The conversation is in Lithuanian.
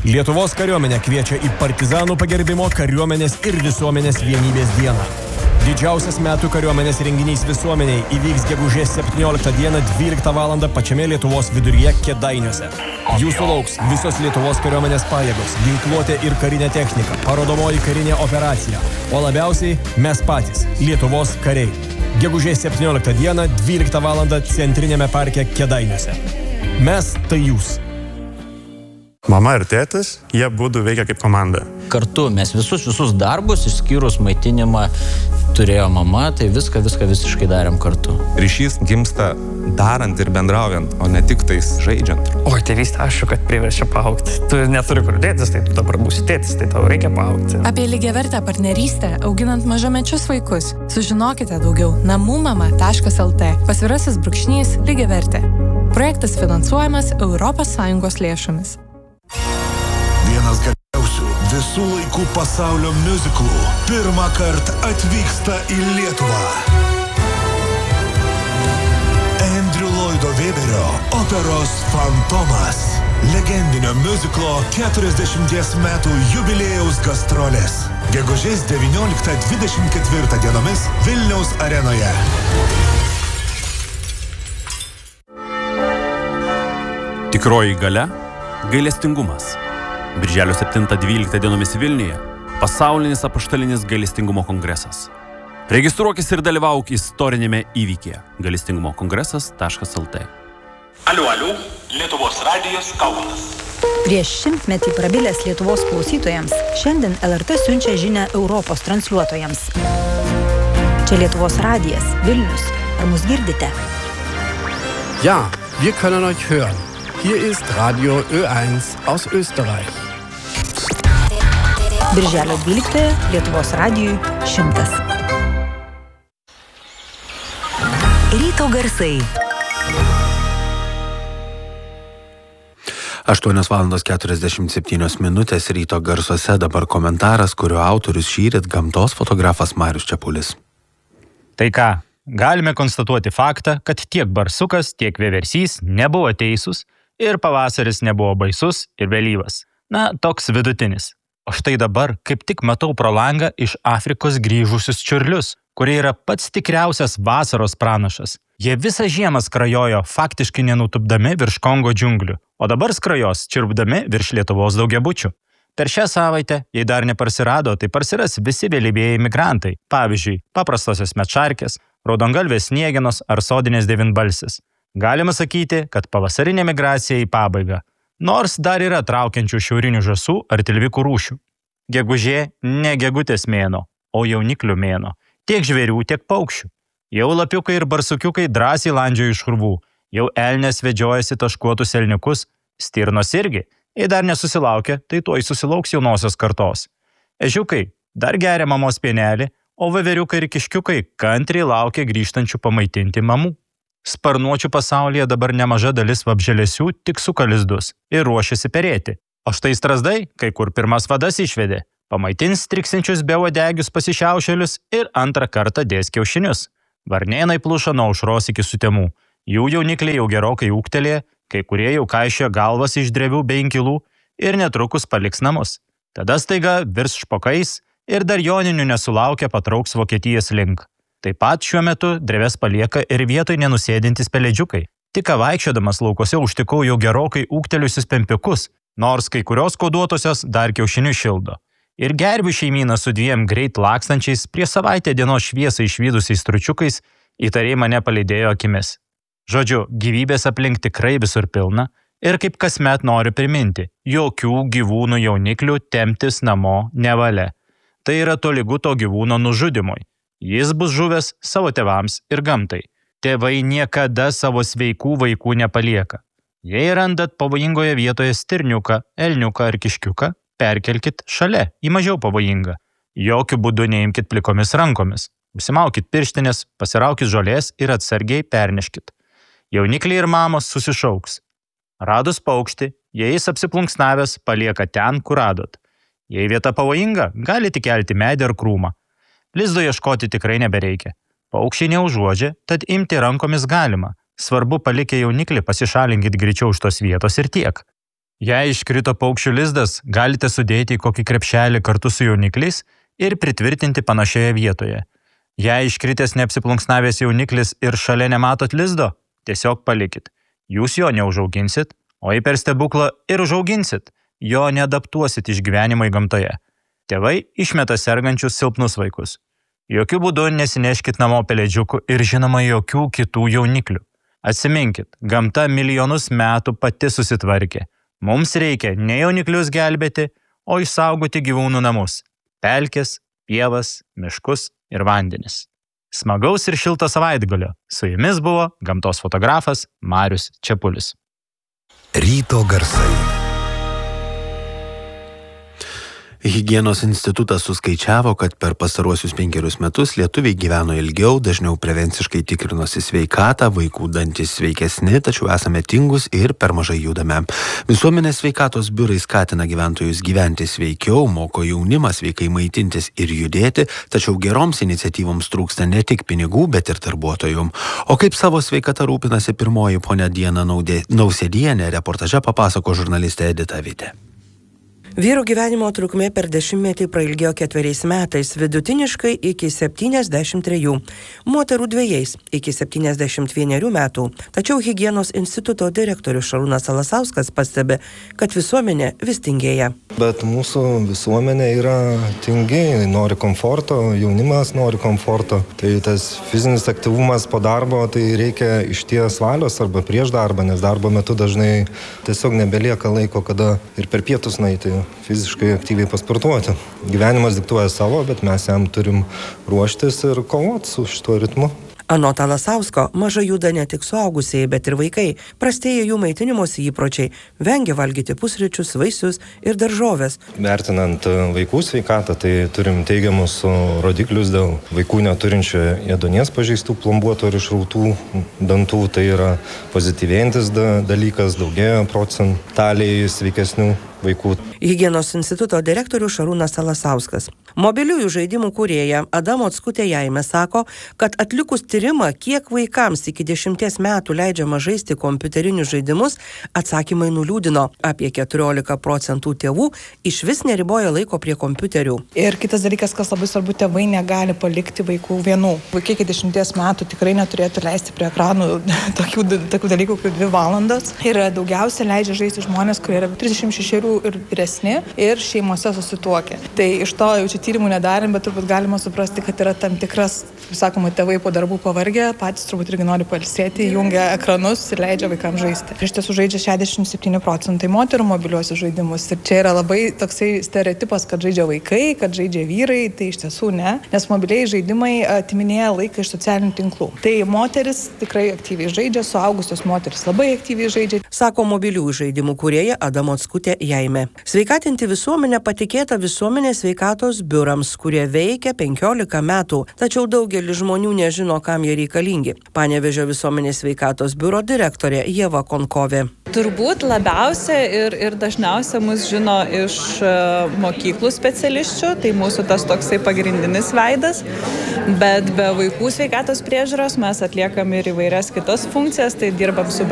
Lietuvos kariuomenė kviečia į partizanų pagerbimo kariuomenės ir visuomenės vienybės dieną. Didžiausias metų kariuomenės renginys visuomeniai įvyks gegužės 17 dieną 12 val. Pačiame Lietuvos viduryje Kėdainiuose. Jūsų lauks visos Lietuvos kariuomenės pajėgos, ginkluotė ir karinė technika, parodomoji karinė operacija, o labiausiai mes patys, Lietuvos kariai. Gegužės 17 dieną 12 val. Centrinėme parke Kėdainiuose. Mes tai jūs. Mama ir tėtis, jie būdu veikia kaip komanda. Kartu mes visus darbus, išskyrus maitinimą, turėjo mama, tai viską visiškai darėm kartu. Ryšys gimsta darant ir bendraujant, o ne tik tais žaidžiant. Oi, tėvystė, aišku, kad priverčia paaugti. Tu neturi kur dėtis, tai tu dabar būsi tėtis, tai tau reikia paaugti. Apie lygiavertę partnerystę, auginant mažamečius vaikus. Sužinokite daugiau namumama.lt. _ lygiavertė. Projektas finansuojamas ES lėšomis. Vienas geriausių visų laikų pasaulio miuziklų pirmą kartą atvyksta į Lietuvą. Andrew Lloydo Webberio operos Fantomas. Legendinio miuziklo 40 metų jubiliejaus gastrolės. Gegužės 19-24 dienomis Vilniaus arenoje. Tikroji galia – gailestingumas. Birželio 7-12 dienomis Vilniuje – pasaulinis apaštalinis gailestingumo kongresas. Registruokis ir dalyvauk istorinėme įvykyje gailestingumokongresas.lt. Aliu, Lietuvos radijas Kaunas. Prieš 100-metį prabilęs Lietuvos klausytojams, šiandien LRT siunčia žinią Europos transliuotojams. Čia Lietuvos radijas, Vilnius. Ar mus girdite? Ja, wir können euch hören. Hier ist Radio Ö1 aus Österreich. Birželio 12 Lietuvos radijui 100. Ryto garsai. 8:47 ryto garsuose dabar komentaras, kurio autorius šįryt gamtos fotografas Marius Čepulis. Tai ką, galime konstatuoti faktą, kad tiek barsukas, tiek vieversys nebuvo teisūs ir pavasaris nebuvo baisus ir vėlyvas. Na, toks vidutinis. O štai dabar kaip tik matau pro langą iš Afrikos grįžusius čiurlius, kurie yra pats tikriausias vasaros pranašas. Jie visą žiemą skrajojo faktiškai nenutupdami virš Kongo džiunglių, o dabar skrajos čirpdami virš Lietuvos daugiabučių. Per šią savaitę, jei dar neparsirado, tai parsiras visi vėlyvieji migrantai, pavyzdžiui, paprastosios medšarkės, raudongalvės sniegenos ar sodinės devynbalsis. Galima sakyti, kad pavasarinė migracija į pabaigą, nors dar yra traukiančių šiaurinių žąsų ar tilvikų rūšių. Gegužė ne gegutės mėnuo, o jauniklių mėnuo. Tiek žvėrių, tiek paukščių. Jau lapiukai ir barsukiukai drąsiai landžioja iš urvų, jau elnės vedžiojasi taškuotus elniukus, stirnos irgi, jei dar nesusilaukia, tai tuoj susilauks jaunosios kartos. Ežiukai dar geria mamos pienelį, o veveriukai ir kiškiukai kantriai laukia grįžtančių pamaitinti mamų. Sparnuočių pasaulyje dabar nemaža dalis vabžėlesių tik suka lizdus ir ruošiasi perėti. O štai strazdai, kai kur pirmas vadas išvedė, pamaitins striksinčius beuodegius pasišiaušėlius ir antrą kartą dės kiaušinius. Varnėnai pluša nuo aušros iki sutemų. Jų jaunikliai jau gerokai ūgtelė, kai kurie jau kaišioja galvas iš drevių bei inkilų ir netrukus paliks namus. Tada staiga virs špokais ir dar joninių nesulaukę patrauks Vokietijos link. Taip pat šiuo metu dreves palieka ir vietoj nenusėdintis pelėdžiukai. Tik vaikščiodamas laukose užtikau jau gerokai ūgteliusius pempiukus, nors kai kurios koduotosios dar kiaušinių šildo. Ir gervių šeimyna su 2 greit lakstančiais prie savaitę dienos šviesą išvydusiais stručiukais įtariai mane palydėjo akimis. Žodžiu, gyvybės aplink tikrai visur pilna ir kaip kasmet noriu priminti, jokių gyvūnų jauniklių temptis namo nevalia. Tai yra tolygu to gyvūno nužudimui. Jis bus žuvęs savo tėvams ir gamtai. Tėvai niekada savo sveikų vaikų nepalieka. Jei randat pavojingoje vietoje stirniuką, elniuką ar kiškiuką, perkelkit šalia į mažiau pavojingą. Jokiu būdu neimkit plikomis rankomis. Užsimaukit pirštinės, pasiraukit žolės ir atsargiai perneškit. Jaunikliai ir mamos susišauks. Radus paukštį, jei jis apsiplunksnavęs, palieka ten, kur radot. Jei vieta pavojinga, galite kelti medį ar krūmą. Lizdo ieškoti tikrai nebereikia. Paukščiai neužuodžia, tad imti rankomis galima. Svarbu palikę jauniklį pasišalinkit greičiau iš tos vietos ir tiek. Jei iškrito paukščių lizdas, galite sudėti į kokį krepšelį kartu su jaunikliais ir pritvirtinti panašioje vietoje. Jei iškritęs neapsiplunksnavęs jauniklis ir šalia nematot lizdo, tiesiog palikit. Jūs jo neužauginsit, o per stebuklą ir užauginsit. Jo neadaptuosit išgyvenimui gamtoje. Tėvai išmeta sergančius silpnus vaikus. Jokių būdų nesineškit namo pelėdžiukų ir žinoma jokių kitų jauniklių. Atsiminkit, gamta milijonus metų pati susitvarkė. Mums reikia ne jauniklius gelbėti, o išsaugoti gyvūnų namus – pelkes, pievas, miškus ir vandenis. Smagaus ir šilto savaitgalio. Su jumis buvo gamtos fotografas Marius Čepulis. Ryto garsai. Higienos institutas suskaičiavo, kad per pastaruosius 5 metus lietuviai gyveno ilgiau, dažniau prevenciškai tikrinosi sveikatą, vaikų dantys sveikesni, tačiau esame tingus ir per mažai judame. Visuomenės sveikatos biurai skatina gyventojus gyventi sveikiau, moko jaunimą sveikai maitintis ir judėti, tačiau geroms iniciatyvoms trūksta ne tik pinigų, bet ir darbuotojų. O kaip savo sveikata rūpinasi pirmoji ponia Diana Nausėdienė, reportaže papasako žurnalistė Edita Vitė. Vyrų gyvenimo trukmė per 10 prailgėjo 4 metais, vidutiniškai iki 73, moterų 2 iki 71 metų. Tačiau Higienos instituto direktorius Šarūnas Alasauskas pastebi, kad visuomenė vis tingėja. Bet mūsų visuomenė yra tingi, nori komforto, jaunimas nori komforto. Tai tas fizinis aktyvumas po darbo, tai reikia išties valios arba prieš darbą, nes darbo metu dažnai tiesiog nebelieka laiko, kada ir per pietus nueiti fiziškai aktyviai pasportuoti. Gyvenimas diktuoja savo, bet mes jam turim ruoštis ir kovoti su šituo ritmu. Anot Alasausko, mažai juda ne tik suaugusieji, bet ir vaikai. Prastėja jų maitinimosi įpročiai, vengia valgyti pusryčius, vaisius ir daržoves. Vertinant vaikų sveikatą, tai turim teigiamus rodiklius dėl vaikų neturinčių ėduonies pažeistų, plombuotų ar išrautų dantų. Tai yra pozityvėjantis dalykas, daugėja procentaliai sveikesnių vaikų. Higienos instituto direktorius Šarūnas Alasauskas. Mobiliųjų žaidimų kūrėja Adamo Atskutė Jaime sako, kad atlikus tyrimą, kiek vaikams iki 10 metų leidžiama žaisti kompiuterinius žaidimus, atsakymai nuliūdino. Apie 14% tėvų išvis neriboja laiko prie kompiuterių. Ir kitas dalykas, kas labai svarbu, tėvai negali palikti vaikų vienų. Vaikai iki 10 metų tikrai neturėtų leisti prie ekranų tokių dalykų kaip 2 valandos. Ir daugiausia leidžia žaisti žmonės, kurie yra 36 ir vyresni ir šeimose susituokę. Tai iš to jau čia tyrimų nedarėm, bet turbūt galima suprasti, kad yra tam tikras, sakoma, tėvai po darbų pavargę, patys turbūt irgi nori pailsėti, jungia ekranus ir leidžia vaikams žaisti. Iš tiesų žaidžia 67% moterų mobiliuosius žaidimus. Ir čia yra labai toksai stereotipas, kad žaidžia vaikai, kad žaidžia vyrai, tai iš tiesų ne, nes mobiliai žaidimai atiminėja laiką iš socialinių tinklų. Tai moteris tikrai aktyviai žaidžia, suaugusios moteris labai aktyviai žaidžia. Sako mobiliųjų žaidimų kūrėja Adamo Atskutė Jaime. Sveikatinti visuomenę patikėta visuomenės sveikatos biurams, kurie veikia 15 metų, tačiau daugelis žmonių nežino, kam jie reikalingi. Panevėžio visuomenės sveikatos biuro direktorė Ieva Konkovė. Turbūt labiausia ir dažniausia mus žino iš mokyklų specialisčių, tai mūsų tas toksai pagrindinis veidas, bet be vaikų sveikatos priežiūros mes atliekam ir įvairias kitas funkcijas, tai dirbam su